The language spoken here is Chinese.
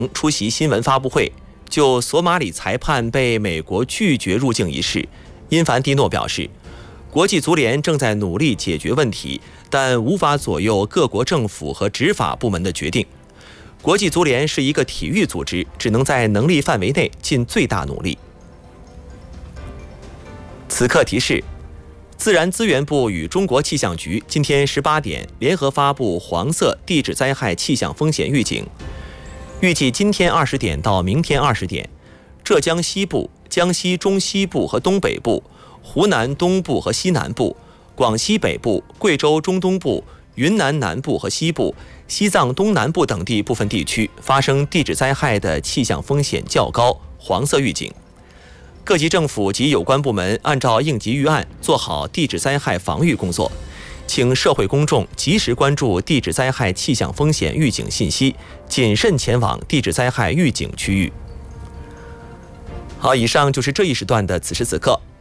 出席新闻发布会，就索马里裁判被美国拒绝入境一事，因凡蒂诺表示，国际足联正在努力解决问题，但无法左右各国政府和执法部门的决定。国际足联是一个体育组织，只能在能力范围内尽最大努力。此刻提示：自然资源部与中国气象局今天18点联合发布黄色地质灾害气象风险预警。预计今天20点到明天20点，浙江西部、江西中西部和东北部、湖南东部和西南部、广西北部、贵州中东部、云南南部和西部、西藏东南部等地部分地区发生地质灾害的气象风险较高，黄色预警。各级政府及有关部门按照应急预案做好地质灾害防御工作，请社会公众及时关注地质灾害气象风险预警信息，谨慎前往地质灾害预警区域。好，以上就是这一时段的此时此刻。